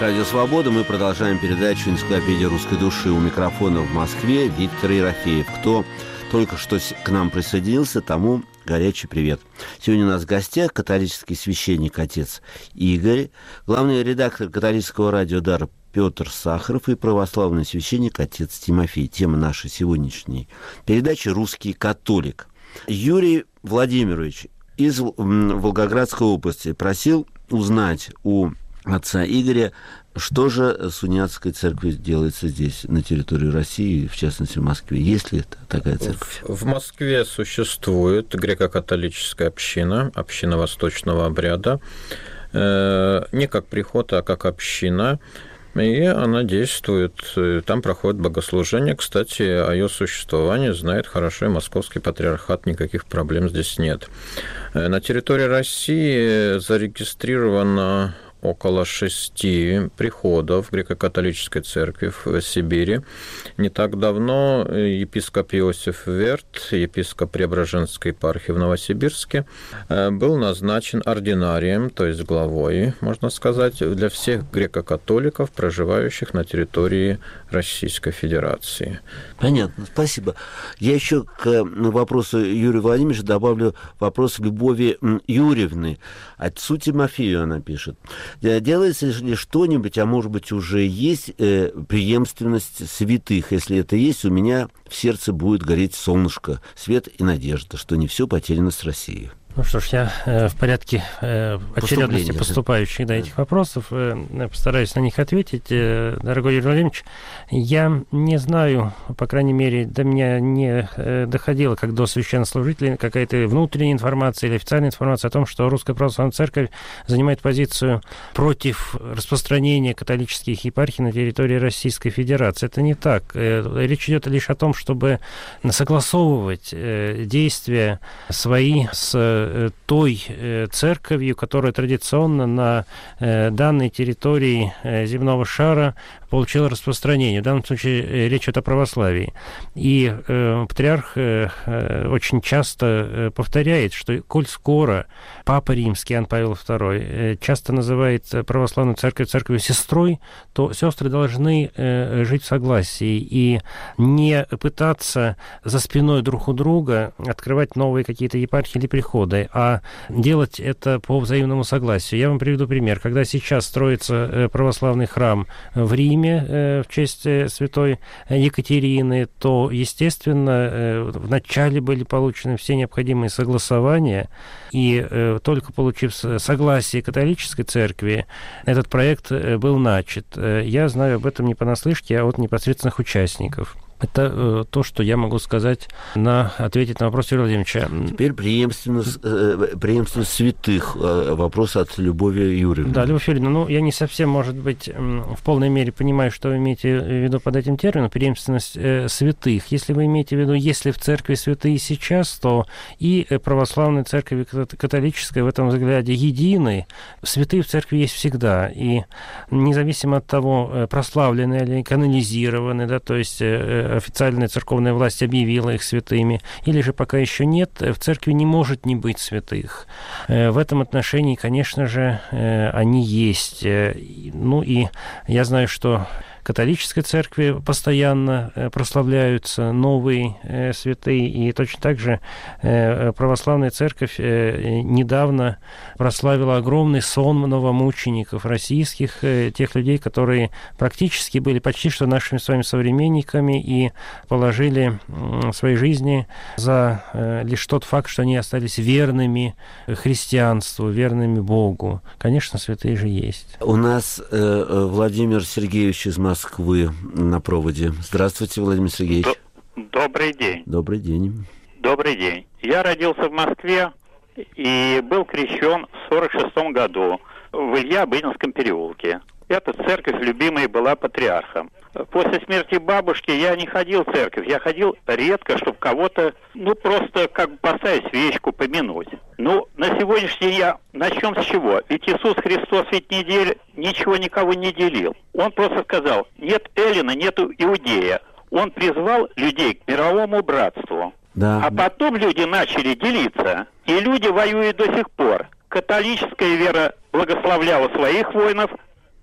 Радио «Свобода». Мы продолжаем передачу «Энциклопедия русской души». У микрофона в Москве Виктор Ерофеев. Кто только что к нам присоединился, тому горячий привет. Сегодня у нас в гостях католический священник отец Игорь, главный редактор католического радио «Дар» Петр Сахаров и православный священник отец Тимофей. Тема нашей сегодняшней передачи «Русский католик». Юрий Владимирович из Волгоградской области просил узнать у отца Игоря, что же с униатской церковью делается здесь, на территории России, в частности, в Москве? Есть ли такая церковь? В Москве существует греко-католическая община, община восточного обряда, не как приход, а как община, и она действует, там проходит богослужение. Кстати, о ее существовании знает хорошо и Московский патриархат, никаких проблем здесь нет. На территории России зарегистрировано около 6 приходов греко-католической церкви в Сибири. Не так давно епископ Иосиф Верт, епископ Преображенской епархии в Новосибирске, был назначен ординарием, то есть главой, можно сказать, для всех греко-католиков, проживающих на территории Российской Федерации. Понятно, спасибо. Я еще к вопросу Юрия Владимировича добавлю вопрос Любови Юрьевны. Отцу Тимофею она пишет. Делается ли что-нибудь, а может быть уже есть преемственность святых? Если это есть, у меня в сердце будет гореть солнышко, свет и надежда, что не все потеряно с Россией. Ну что ж, я в порядке очередности поступающих этих вопросов постараюсь на них ответить. Дорогой Юрий Владимирович, я не знаю, по крайней мере, до меня не доходило, как до священнослужителей, какая-то внутренняя информация или официальная информация о том, что Русская Православная Церковь занимает позицию против распространения католических епархий на территории Российской Федерации. Это не так. Речь идет лишь о том, чтобы согласовывать действия свои с той церковью, которая традиционно на данной территории земного шара получила распространение. В данном случае речь идет о православии. И патриарх очень часто повторяет, что коль скоро Папа Римский Иоанн Павел II часто называет православную церковь церковью сестрой, то сестры должны жить в согласии и не пытаться за спиной друг у друга открывать новые какие-то епархии или приходы, а делать это по взаимному согласию. Я вам приведу пример. Когда сейчас строится православный храм в Риме в честь святой Екатерины, то, естественно, вначале были получены все необходимые согласования, и только получив согласие католической церкви, этот проект был начат. Я знаю об этом не понаслышке, а от непосредственных участников. Это то, что я могу сказать, ответить на вопрос Юрия Владимировича. Теперь преемственность святых. Вопрос от Любови Юрьевны. Да, Любовь Юрьевна, я не совсем, может быть, в полной мере понимаю, что вы имеете в виду под этим термином, преемственность святых. Если вы имеете в виду, если в церкви святые сейчас, то и православная церковь, и католическая в этом взгляде едины. Святые в церкви есть всегда. И независимо от того, прославлены или канонизированы, да, то есть официальная церковная власть объявила их святыми, или же пока еще нет, в церкви не может не быть святых. В этом отношении, конечно же, они есть. Ну и я знаю, что католической церкви постоянно прославляются новые святые, и точно так же православная церковь недавно прославила огромный сон новомучеников российских, тех людей, которые практически были почти что нашими с вами современниками и положили свои жизни за лишь тот факт, что они остались верными христианству, верными Богу. Конечно, святые же есть. У нас Владимир Сергеевич из Москвы на проводе. Здравствуйте, Владимир Сергеевич. Добрый день. Добрый день. Добрый день. Я родился в Москве и был крещен в 1946 году в Илья-Обынинском переулке. Эта церковь любимая была патриархом. После смерти бабушки я не ходил в церковь. Я ходил редко, чтобы кого-то, просто как бы поставить свечку, помянуть. На сегодняшний день я начнем с чего? Ведь Иисус Христос ведь ничего никого не делил. Он просто сказал, нет эллина, нет иудея. Он призвал людей к мировому братству. Да. А потом люди начали делиться. И люди воюют до сих пор. Католическая вера благословляла своих воинов,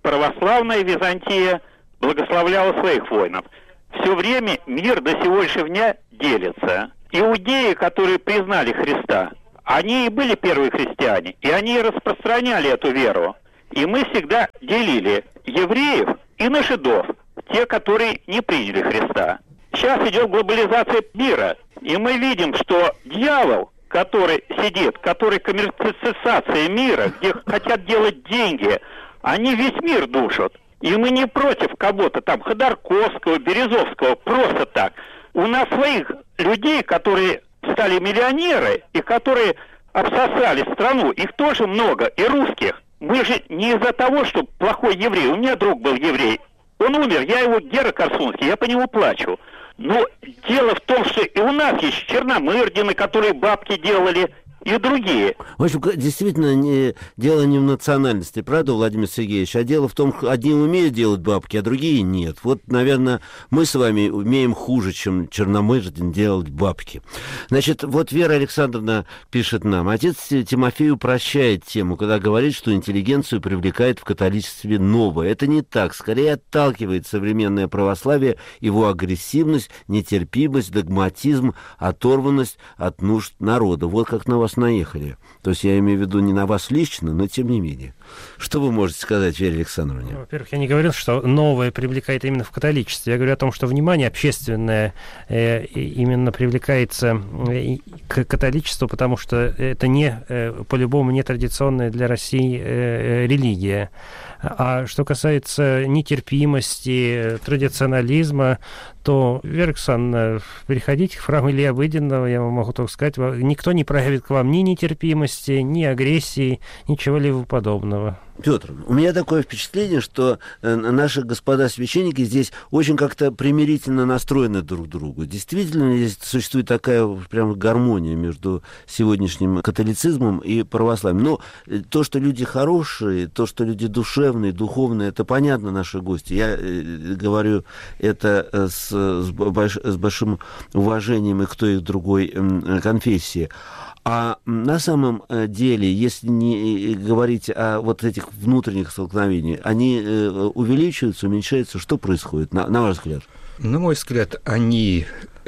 православная Византия благословляла своих воинов. Все время мир до сегодняшнего дня делится. Иудеи, которые признали Христа, они и были первые христиане, и они распространяли эту веру. И мы всегда делили евреев и на жидов, те, которые не приняли Христа. Сейчас идет глобализация мира, и мы видим, что дьявол, который сидит, который коммерциализация мира, где хотят делать деньги, они весь мир душат. И мы не против кого-то там, Ходорковского, Березовского, просто так. У нас своих людей, которые стали миллионеры и которые обсосали страну, их тоже много, и русских. Мы же не из-за того, что плохой еврей. У меня друг был еврей. Он умер, я его, Гера Корсунский, я по нему плачу. Но дело в том, что и у нас есть Черномырдины, которые бабки делали, и другие. В общем, действительно, дело не в национальности, правда, Владимир Сергеевич? А дело в том, что одни умеют делать бабки, а другие нет. Вот, наверное, мы с вами умеем хуже, чем Черномырдин, делать бабки. Значит, вот Вера Александровна пишет нам. Отец Тимофей упрощает тему, когда говорит, что интеллигенцию привлекает в католичестве новое. Это не так. Скорее отталкивает современное православие его агрессивность, нетерпимость, догматизм, оторванность от нужд народа. Вот как на вас наехали. То есть я имею в виду не на вас лично, но тем не менее. Что вы можете сказать, Вере Александровне? Во-первых, я не говорил, что новое привлекает именно в католичестве. Я говорю о том, что внимание общественное именно привлекается к католичеству, потому что это по-любому не традиционная для России религия. А что касается нетерпимости, традиционализма, то, Вера Александровна, переходите к храму Ильи Обыденного, я вам могу только сказать, никто не проявит к вам ни нетерпимости, ни агрессии, ничего-либо подобного. Петр, у меня такое впечатление, что наши господа священники здесь очень как-то примирительно настроены друг к другу. Действительно, здесь существует такая прям гармония между сегодняшним католицизмом и православием. Но то, что люди хорошие, то, что люди душевные, духовные, это понятно, наши гости. Я говорю это с большим уважением и к той, и к другой конфессии. А на самом деле, если не говорить о вот этих внутренних столкновениях, они увеличиваются, уменьшаются? Что происходит, на ваш взгляд? На мой взгляд, они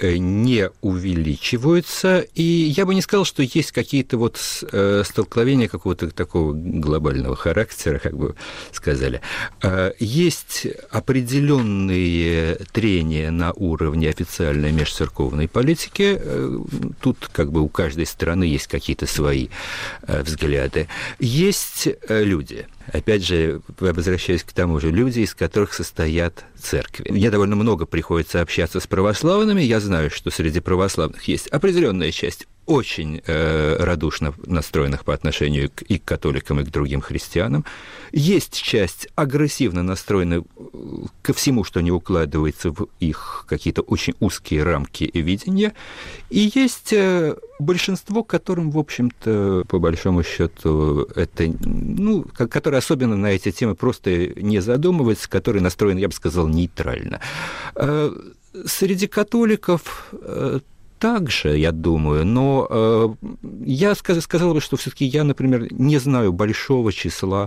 не увеличиваются, и я бы не сказал, что есть какие-то вот столкновения какого-то такого глобального характера, как бы сказали. Есть определенные трения на уровне официальной межцерковной политики. Тут как бы у каждой страны есть какие-то свои взгляды. Есть люди. Опять же, возвращаясь к тому же, люди, из которых состоят церкви. Мне довольно много приходится общаться с православными. Я знаю, что среди православных есть определенная часть очень радушно настроенных по отношению и к католикам, и к другим христианам. Есть часть агрессивно настроенная ко всему, что не укладывается в их какие-то очень узкие рамки и видения. И есть большинство, которым, в общем-то, по большому счету, это, которые особенно на эти темы просто не задумываются, которые настроены, я бы сказал, нейтрально. Среди католиков также, я думаю, но я сказал бы, что все-таки я, например, не знаю большого числа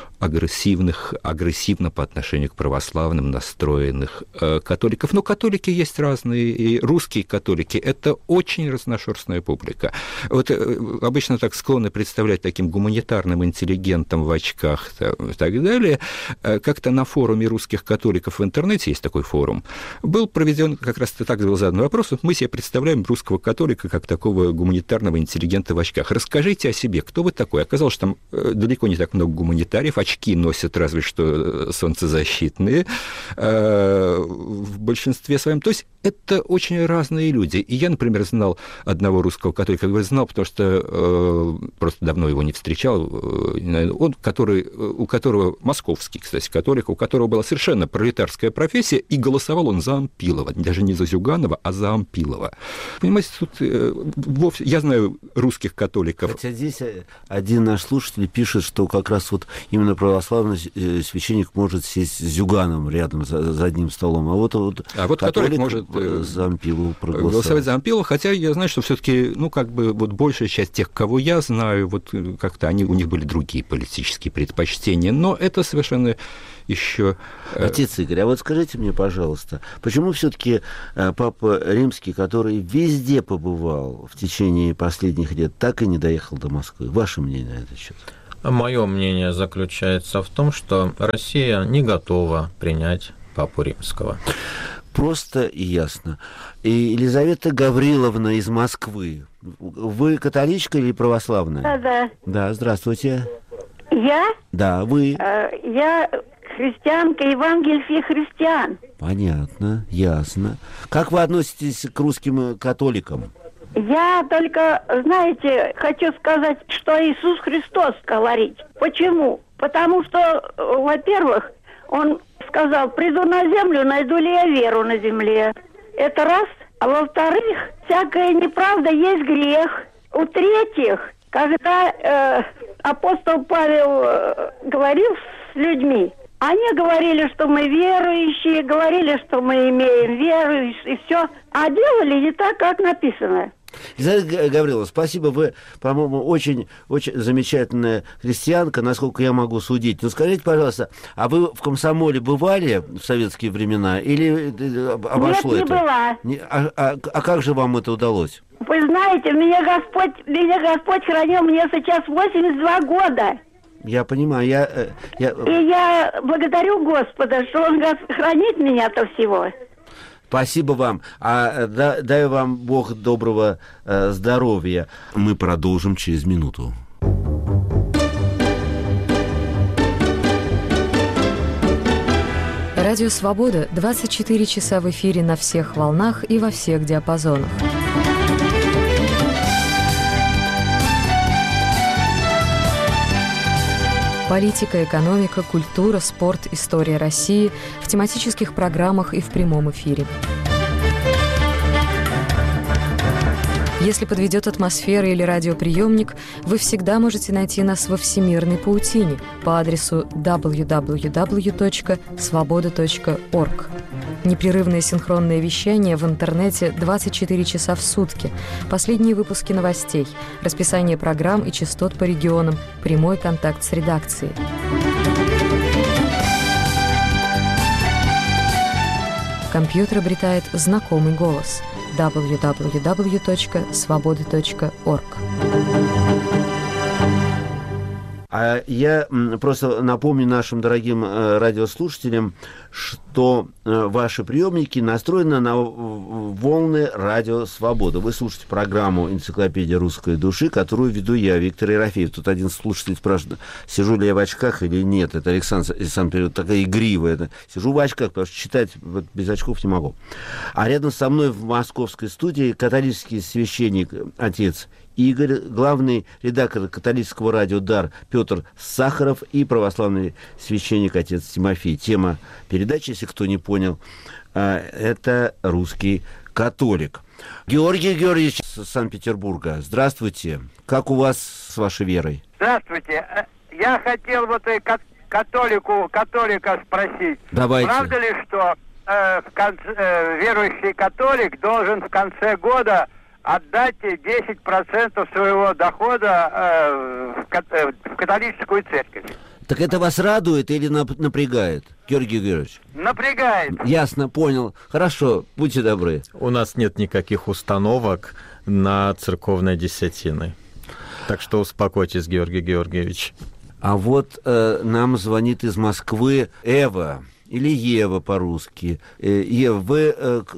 агрессивно по отношению к православным настроенных католиков. Но католики есть разные, и русские католики – это очень разношерстная публика. Вот обычно так склонны представлять таким гуманитарным интеллигентом в очках и так далее. Как-то на форуме русских католиков в интернете, есть такой форум, был проведен, как раз так был задан вопрос, мы себе представляем русского католика как такого гуманитарного интеллигента в очках. Расскажите о себе, кто вы такой? Оказалось, что там далеко не так много гуманитариев, очки носят разве что солнцезащитные в большинстве своем. То есть это очень разные люди. И я, например, знал одного русского католика, знал, потому что просто давно его не встречал, он, у которого московский, кстати, католик, у которого была совершенно пролетарская профессия, и голосовал он за Ампилова, даже не за Зюганова, а за Ампилова. Понимаете, тут вовсе... Я знаю русских католиков. Хотя здесь один наш слушатель пишет, что как раз вот именно православный священник может сесть с Зюганом рядом за одним столом, а вот католик может за Ампилу голосовать за Ампилу, хотя я знаю, что все-таки, вот большая часть тех, кого я знаю, вот как-то у них были другие политические предпочтения, но это совершенно еще... Отец Игорь, а вот скажите мне, пожалуйста, почему все-таки Папа Римский, который везде побывал в течение последних лет, так и не доехал до Москвы? Ваше мнение на этот счет? Мое мнение заключается в том, что Россия не готова принять Папу Римского. Просто и ясно. И Елизавета Гавриловна из Москвы. Вы католичка или православная? Да. Да, здравствуйте. Я? Да, вы. Я христианка, евангельских христиан. Понятно, ясно. Как вы относитесь к русским католикам? Я только, знаете, хочу сказать, что Иисус Христос говорит. Почему? Потому что, во-первых, Он сказал: приду на землю, найду ли я веру на земле. Это раз. А во-вторых, всякая неправда есть грех. В-третьих, когда апостол Павел говорил с людьми, они говорили, что мы верующие, говорили, что мы имеем веру и все, а делали не так, как написано. Елизавета Гавриловна, спасибо, вы, по-моему, очень замечательная христианка, насколько я могу судить. Но скажите, пожалуйста, а вы в комсомоле бывали в советские времена или обошло это? Нет, не была. А как же вам это удалось? Вы знаете, меня Господь хранил, мне сейчас 82 года. Я понимаю, И я благодарю Господа, что Он хранит меня от всего. Спасибо вам. Дай вам Бог доброго здоровья. Мы продолжим через минуту. Радио «Свобода» 24 часа в эфире на всех волнах и во всех диапазонах. Политика, экономика, культура, спорт, история России в тематических программах и в прямом эфире. Если подведет атмосфера или радиоприемник, вы всегда можете найти нас во всемирной паутине по адресу www.svoboda.org. Непрерывное синхронное вещание в интернете 24 часа в сутки, последние выпуски новостей, расписание программ и частот по регионам, прямой контакт с редакцией. Компьютер обретает знакомый голос www.svoboda.org. А я просто напомню нашим дорогим радиослушателям, что ваши приемники настроены на волны радио «Свобода». Вы слушаете программу «Энциклопедия русской души», которую веду я, Виктор Ерофеев. Тут один слушатель спрашивает, сижу ли я в очках или нет. Это Александр такая игривая. Сижу в очках, потому что читать без очков не могу. А рядом со мной в московской студии католический священник отец Игорь, главный редактор католического радио «Дар» Петр Сахаров и православный священник отец Тимофей. Тема передачи, если кто не понял, это русский католик. Георгий Георгиевич из Санкт-Петербурга, здравствуйте. Как у вас с вашей верой? Здравствуйте. Я хотел католика спросить. Давайте. Правда ли, что верующий католик должен в конце года отдать 10% своего дохода в католическую церковь? Так это вас радует или напрягает, Георгий Георгиевич? Напрягает. Ясно, понял. Хорошо, будьте добры. У нас нет никаких установок на церковной десятины. Так что успокойтесь, Георгий Георгиевич. А вот нам звонит из Москвы Эва. Или Ева по-русски. Ева, вы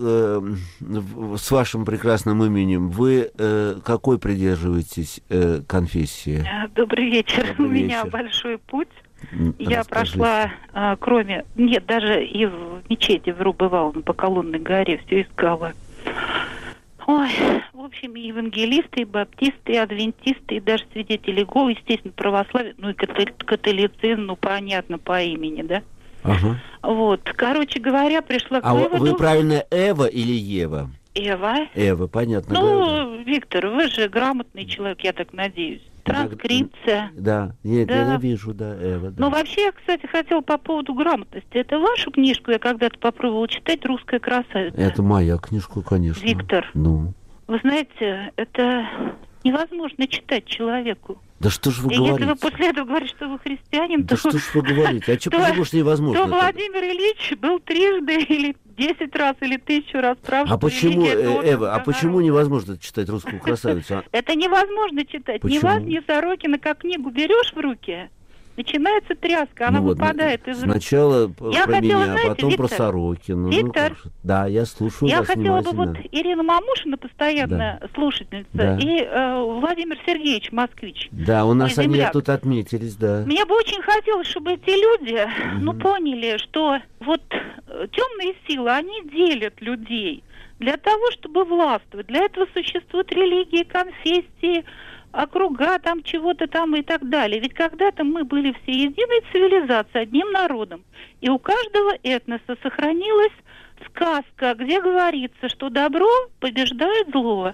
с вашим прекрасным именем, вы какой придерживаетесь конфессии? Добрый вечер. У меня большой путь. Я прошла, даже и в мечети бывала, по Колонной горе, все искала. Ой, в общем, и евангелисты, и баптисты, и адвентисты, и даже свидетели Иеговы, естественно, православие, и католицизм, понятно, по имени, да? Ага. Вот, короче говоря, пришла к выводу... А вы правильно Эва или Ева? Эва. Эва, понятно. Виктор, вы же грамотный человек, я так надеюсь. Транскрипция. Да, я вижу, да, Эва. Да. Но вообще, я, кстати, хотела по поводу грамотности. Это вашу книжку я когда-то попробовала читать «Русская красавица». Это моя книжка, конечно. Виктор. Ну. Вы знаете, это невозможно читать человеку. Да что ж вы говорите? Если вы после этого говорите, что вы христианин, да то... что ж вы говорите? А почему ж невозможно? То Владимир Ильич был трижды или 10 раз, или 1000 раз прав. А почему, Эва, почему невозможно читать «Русскую красавицу»? Это невозможно читать. Почему? Ни вас, ни Сорокина, как книгу берешь в руки, начинается тряска, она выпадает из рук. Сначала про меня, а потом Виктор, про Сорокина. Виктор, да, я слушаю я вас хотела бы внимательно. Ирину Мамушину, постоянно слушательница, и Владимир Сергеевич, москвич. Да, у нас они тут отметились, да. Мне бы очень хотелось, чтобы эти люди, поняли, что вот темные силы, они делят людей для того, чтобы властвовать. Для этого существуют религии, конфессии, округа, там чего-то там и так далее. Ведь когда-то мы были все единой цивилизацией, одним народом. И у каждого этноса сохранилась сказка, где говорится, что добро побеждает зло.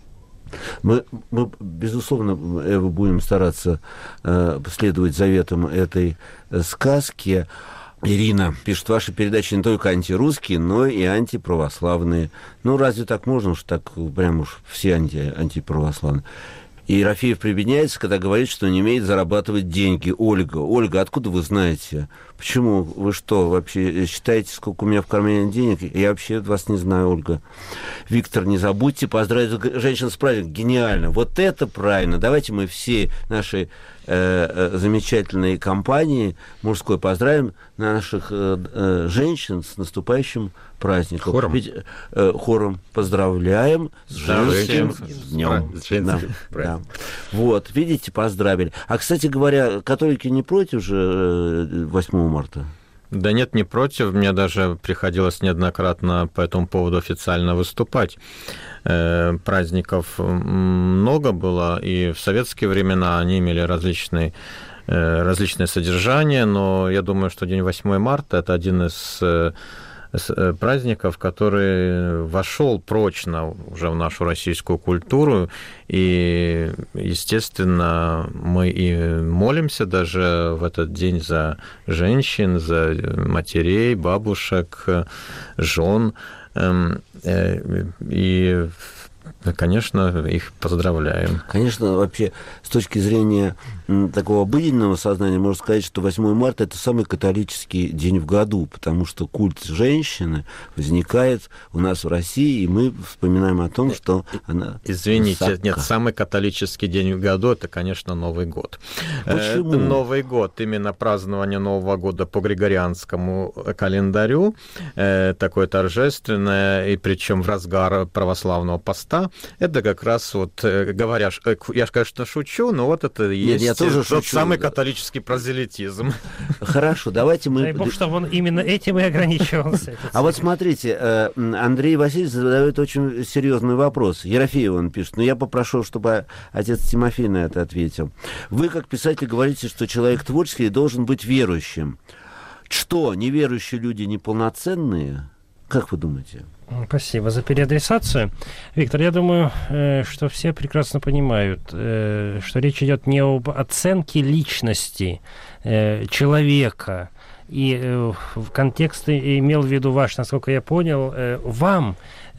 Мы безусловно, Эва, будем стараться следовать заветам этой сказки. Ирина пишет, ваши передачи не только антирусские, но и антиправославные. Ну, разве так можно уж так, прям уж все антиправославные? И Ерофеев прибедняется, когда говорит, что не умеет зарабатывать деньги. Ольга, откуда вы знаете? Почему? Вы что, вообще считаете, сколько у меня в кармане денег? Я вообще вас не знаю, Ольга. Виктор, не забудьте поздравить женщин с праздником. Гениально. Вот это правильно. Давайте мы все наши замечательной компании мужской поздравим наших женщин с наступающим праздником. Хором. Ведь, хором поздравляем с женским днем. Да. Вот, видите, поздравили. А, кстати говоря, католики не против же 8 марта? Да нет, не против. Мне даже приходилось неоднократно по этому поводу официально выступать. Праздников много было, и в советские времена они имели различное содержание, но я думаю, что день 8 марта – это один из праздников, который вошел прочно уже в нашу российскую культуру, и, естественно, мы и молимся даже в этот день за женщин, за матерей, бабушек, жен, и, конечно, их поздравляем. Конечно, вообще, с точки зрения такого обыденного сознания, можно сказать, что 8 марта – это самый католический день в году, потому что культ женщины возникает у нас в России, и мы вспоминаем о том, что она... Извините, нет, самый католический день в году – это, конечно, Новый год. Почему? Новый год, именно празднование Нового года по григорианскому календарю, такое торжественное, и причем в разгар православного поста, это как раз вот, говоря, я, конечно, шучу, но вот это и есть тот самый католический прозелитизм. Хорошо, давайте мы... Дай бог, чтобы он именно этим и ограничивался. А вот смотрите, Андрей Васильевич задает очень серьезный вопрос. Ерофеев он пишет, но я попрошу, чтобы отец Тимофей на это ответил. Вы, как писатель, говорите, что человек творческий должен быть верующим. Что, неверующие люди неполноценные? Как вы думаете? Спасибо за переадресацию. Виктор, я думаю, что все прекрасно понимают, что речь идет не об оценке личности человека. И в контексте имел в виду ваш, насколько я понял, вам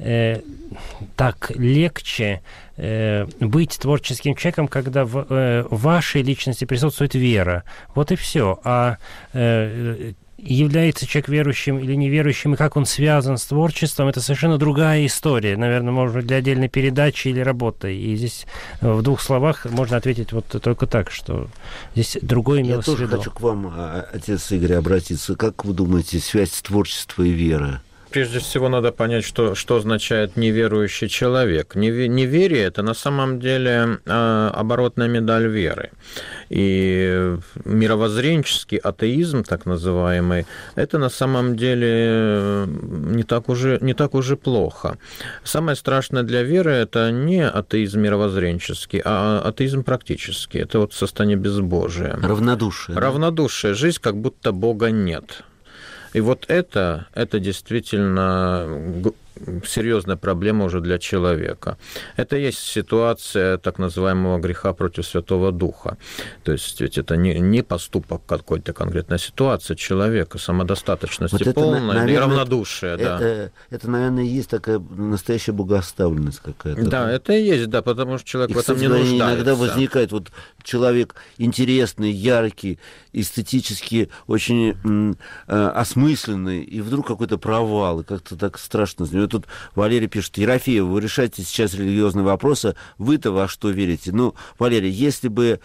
так легче быть творческим человеком, когда в вашей личности присутствует вера. Вот и все. А является человек верующим или неверующим, и как он связан с творчеством, это совершенно другая история. Наверное, может быть, для отдельной передачи или работы. И здесь в 2 словах можно ответить вот только так, что здесь другое имелось в виду. Я тоже хочу к вам, отец Игорь, обратиться. Как вы думаете, связь творчества и веры? Прежде всего, надо понять, что означает неверующий человек. Неверие – это на самом деле оборотная медаль веры. И мировоззренческий атеизм, так называемый, это на самом деле не так уже плохо. Самое страшное для веры – это не атеизм мировоззренческий, а атеизм практический. Это вот состояние безбожия. Равнодушие. Равнодушие, жизнь, как будто Бога нет. И вот это действительно серьезная проблема уже для человека. Это есть ситуация так называемого греха против Святого Духа. То есть ведь это не поступок какой-то конкретной ситуации человека, самодостаточности вот полная и равнодушие. Это, наверное, есть такая настоящая богоставленность какая-то. Да, это и есть, да, потому что человек в этом не нуждается. Иногда возникает вот человек интересный, яркий, эстетически очень осмысленный, и вдруг какой-то провал, и как-то так страшно. И тут Валерий пишет: Ерофеев, вы решаете сейчас религиозные вопросы, вы-то во что верите? Ну, Валерий, если бы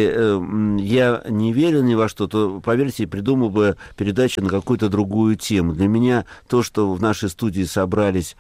я не верил ни во что, то, поверьте, придумал бы передачу на какую-то другую тему. Для меня то, что в нашей студии собрались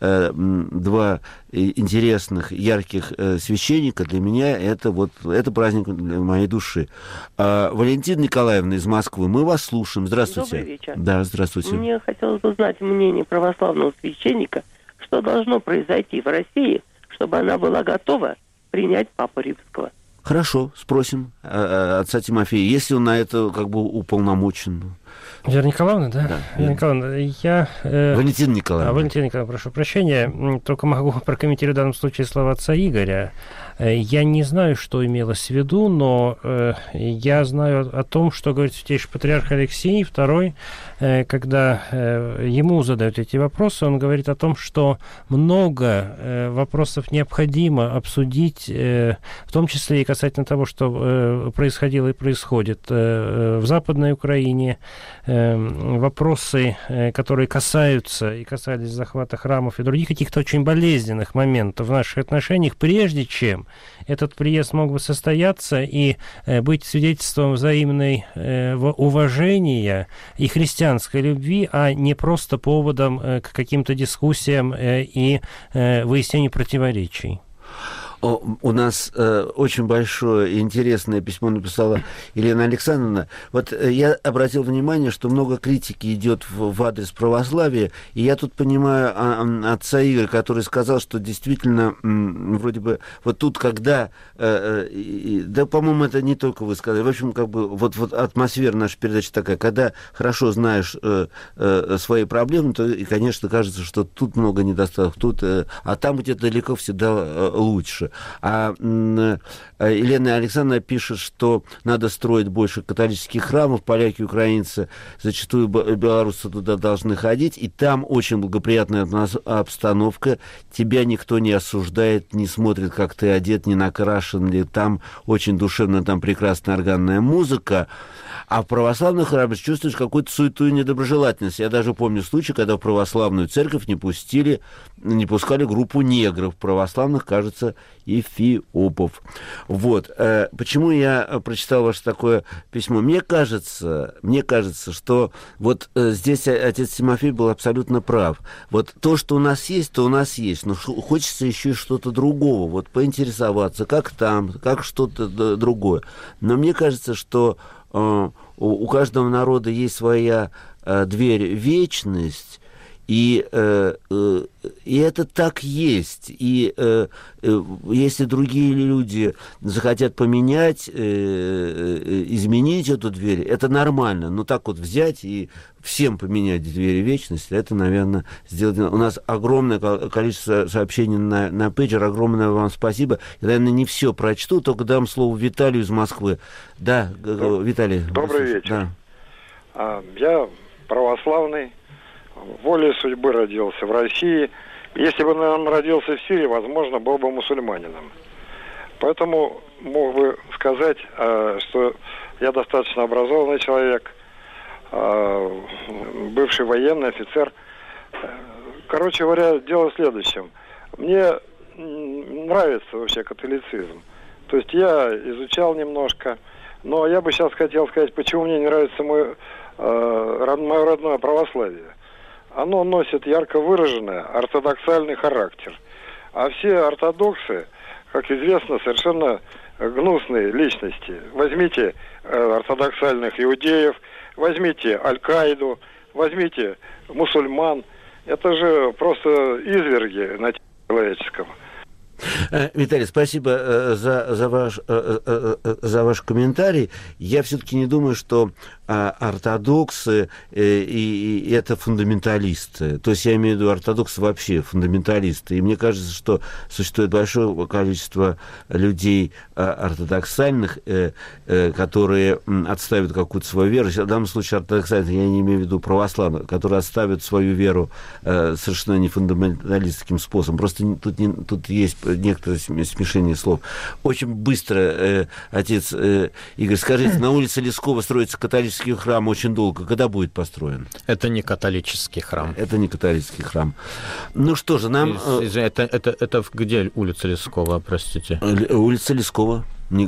два интересных, ярких священника, для меня это праздник для моей души. Валентина Николаевна из Москвы, мы вас слушаем. Здравствуйте. Добрый вечер. Да, здравствуйте. Мне хотелось бы узнать мнение православного священника, что должно произойти в России, чтобы она была готова принять Папу Римского. Хорошо, спросим отца Тимофея, если он на это как бы уполномочен. Вера Николаевна, да? Да. Вера Николаевна, Валентина Николаевна. Валентина Николаевна, прошу прощения, только могу прокомментировать в данном случае слова отца Игоря. Я не знаю, что имелось в виду, но я знаю о том, что говорит Святейший Патриарх Алексий II, когда ему задают эти вопросы, он говорит о том, что много вопросов необходимо обсудить, в том числе и касательно того, что происходило и происходит в Западной Украине, вопросы, которые касаются и касались захвата храмов и других каких-то очень болезненных моментов в наших отношениях, прежде чем этот приезд мог бы состояться и быть свидетельством взаимной уважения и христианской любви, а не просто поводом к каким-то дискуссиям и выяснению противоречий. У нас очень большое и интересное письмо написала Елена Александровна. Вот я обратил внимание, что много критики идет в адрес православия, и я тут понимаю отца Игоря, который сказал, что действительно вроде бы вот тут, когда, да, по-моему, это не только вы сказали, в общем, как бы вот атмосфера нашей передачи такая, когда хорошо знаешь свои проблемы, то, и, конечно, кажется, что тут много недостатков, тут, а там где-то далеко всегда лучше. А Елена Александровна пишет, что надо строить больше католических храмов, поляки, украинцы, зачастую белорусы туда должны ходить, и там очень благоприятная обстановка, тебя никто не осуждает, не смотрит, как ты одет, не накрашен ли, там очень душевно, там прекрасная органная музыка, а в православных храмах чувствуешь какую-то суету и недоброжелательность. Я даже помню случай, когда в православную церковь не пускали группу негров, православных, кажется, эфиопов. Вот. Почему я прочитал ваше такое письмо? Мне кажется, что вот здесь отец Тимофей был абсолютно прав. Вот то, что у нас есть, то у нас есть. Но хочется еще и что-то другого. Вот поинтересоваться, как там, как что-то другое. Но мне кажется, что у каждого народа есть своя дверь в вечность, и это так есть. И если другие люди захотят поменять, изменить эту дверь, это нормально. Но так вот взять и всем поменять двери вечности, это, наверное, сделать. У нас огромное количество сообщений на пейджер. Огромное вам спасибо. Я, наверное, не все прочту, только дам слово Виталию из Москвы. Да, Виталий. Добрый вечер. Да. Я православный. Волей судьбы родился в России. Если бы он родился в Сирии, возможно, был бы мусульманином. Поэтому мог бы сказать, что я достаточно образованный человек, бывший военный офицер. Короче говоря, дело в следующем. Мне нравится вообще католицизм. То есть я изучал немножко, но я бы сейчас хотел сказать, почему мне не нравится мое родное православие. Оно носит ярко выраженный ортодоксальный характер. А все ортодоксы, как известно, совершенно гнусные личности. Возьмите ортодоксальных иудеев, возьмите Аль-Каиду, возьмите мусульман. Это же просто изверги на человеческом. Виталий, спасибо за ваш комментарий. Я все-таки не думаю, что ортодоксы и это фундаменталисты. То есть я имею в виду ортодоксы вообще фундаменталисты. И мне кажется, что существует большое количество людей ортодоксальных, которые отставят какую-то свою веру. В данном случае ортодоксальных я не имею в виду православных, которые отставят свою веру совершенно не фундаменталистским способом. Просто тут есть некоторое смешение слов. Очень быстро, отец Игорь, скажите, на улице Лескова строится католический храм очень долго. Когда будет построен? Это не католический храм. Это не католический храм. Ну что же, нам... Это где улица Лескова, простите? Улица Лескова.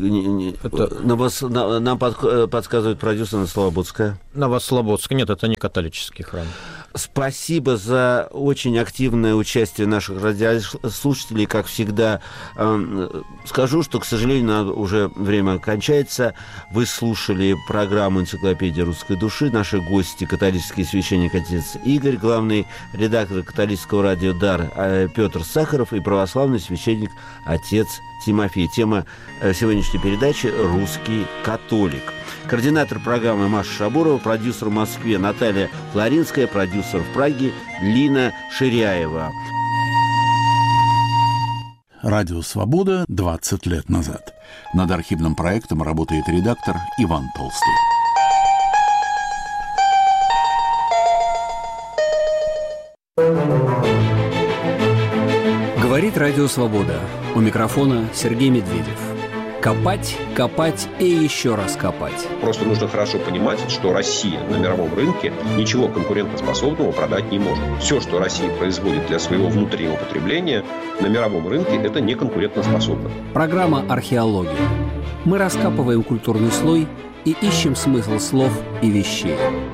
Нам подсказывает продюсер Новослободская. Новослободская. Нет, это не католический храм. Спасибо за очень активное участие наших радиослушателей. Как всегда, скажу, что, к сожалению, уже время кончается. Вы слушали программу «Энциклопедия русской души». Наши гости – католический священник отец Игорь, главный редактор католического радио «Дар» Петр Сахаров и православный священник отец Тимофей. Тема сегодняшней передачи «Русский католик». Координатор программы Маша Шабурова, продюсер в Москве Наталья Флоринская, продюсер в Праге Лина Ширяева. Радио «Свобода» 20 лет назад. Над архивным проектом работает редактор Иван Толстой. Говорит Радио «Свобода». У микрофона Сергей Медведев. Копать, копать и еще раз копать. Просто нужно хорошо понимать, что Россия на мировом рынке ничего конкурентоспособного продать не может. Все, что Россия производит для своего внутреннего потребления, на мировом рынке это не конкурентоспособно. Программа «Археология». Мы раскапываем культурный слой и ищем смысл слов и вещей.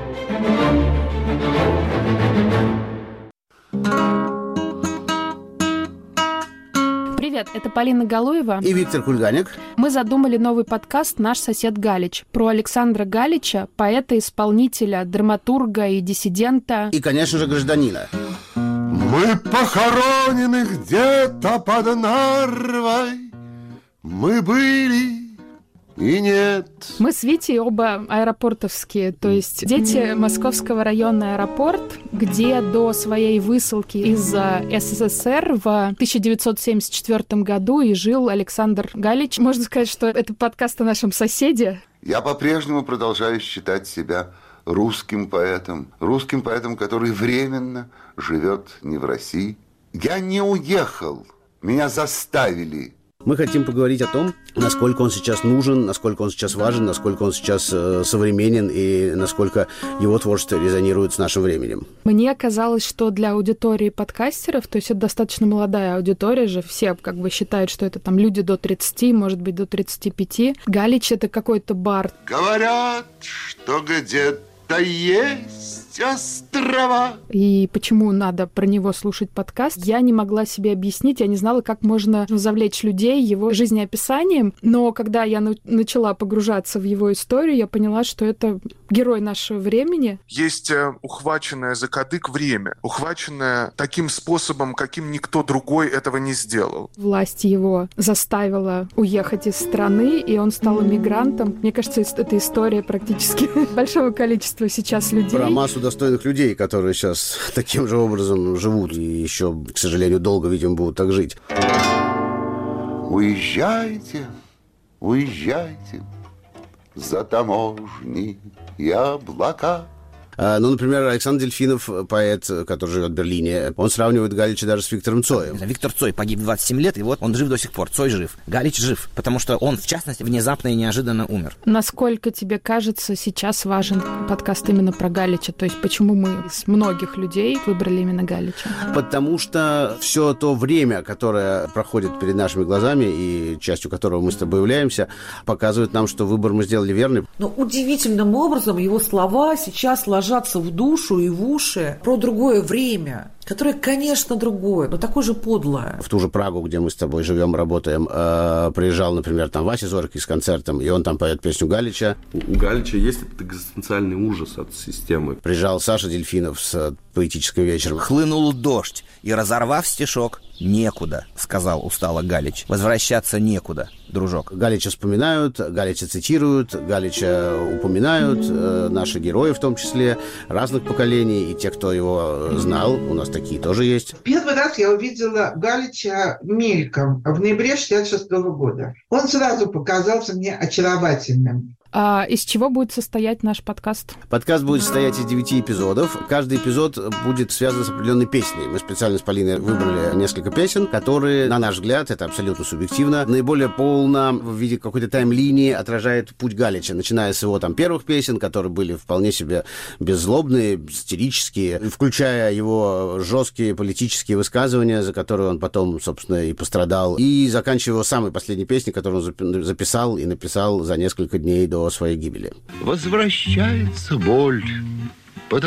Привет, это Полина Галуева и Виктор Кульганик. Мы задумали новый подкаст «Наш сосед Галич» про Александра Галича, поэта-исполнителя, драматурга и диссидента. И, конечно же, гражданина. Мы похоронены где-то под Нарвой. Мы были и нет. Мы с Витей оба аэропортовские, то есть дети Московского района аэропорт, где до своей высылки из СССР в 1974 году и жил Александр Галич. Можно сказать, что это подкаст о нашем соседе. Я по-прежнему продолжаю считать себя русским поэтом, который временно живет не в России. Я не уехал, меня заставили. Мы хотим поговорить о том, насколько он сейчас нужен, насколько он сейчас важен, насколько он сейчас современен и насколько его творчество резонирует с нашим временем. Мне казалось, что для аудитории подкастеров, то есть это достаточно молодая аудитория же, все как бы считают, что это там люди до 30, может быть, до 35. Галич — это какой-то бард. Говорят, что где-то есть острова. И почему надо про него слушать подкаст, я не могла себе объяснить, я не знала, как можно завлечь людей его жизнеописанием, но когда я начала погружаться в его историю, я поняла, что это герой нашего времени. Есть ухваченное за кадык время, ухваченное таким способом, каким никто другой этого не сделал. Власть его заставила уехать из страны, и он стал эмигрантом. Мне кажется, это история практически большого количества сейчас людей. Про массу достойных людей, которые сейчас таким же образом живут и еще, к сожалению, долго, видимо, будут так жить. Уезжайте, уезжайте за таможни и облака. Ну, например, Александр Дельфинов, поэт, который живет в Берлине, он сравнивает Галича даже с Виктором Цоем. Виктор Цой погиб 27 лет, и вот он жив до сих пор. Цой жив. Галич жив, потому что он, в частности, внезапно и неожиданно умер. Насколько тебе кажется, сейчас важен подкаст именно про Галича? То есть почему мы из многих людей выбрали именно Галича? Потому что все то время, которое проходит перед нашими глазами, и частью которого мы с тобой являемся, показывает нам, что выбор мы сделали верный. Но удивительным образом его слова сейчас ложатся в душу и в уши про другое время, которое, конечно, другое, но такое же подлое. В ту же Прагу, где мы с тобой живем, работаем, приезжал, например, там Вася Зорький с концертом, и он там поет песню Галича. У Галича есть этот экзистенциальный ужас от системы. Приезжал Саша Дельфинов с поэтическим вечером. Хлынул дождь, и, разорвав стишок, «Некуда», — сказал устало Галич. «Возвращаться некуда, дружок». Галича вспоминают, Галича цитируют, Галича упоминают, наши герои в том числе, разных поколений, и те, кто его знал, у нас такие тоже есть. Первый раз я увидела Галича мельком в ноябре 1966 года. Он сразу показался мне очаровательным. А из чего будет состоять наш подкаст? Подкаст будет состоять из 9 эпизодов. Каждый эпизод будет связан с определенной песней. Мы специально с Полиной выбрали несколько песен, которые, на наш взгляд, это абсолютно субъективно, наиболее полно в виде какой-то тайм-линии отражает путь Галича, начиная с его первых песен, которые были вполне себе беззлобные, сатирические, включая его жесткие политические высказывания, за которые он потом, собственно, и пострадал, и заканчивая его самой последней песней, которую он записал и написал за несколько дней до своей гибели. Возвращается боль,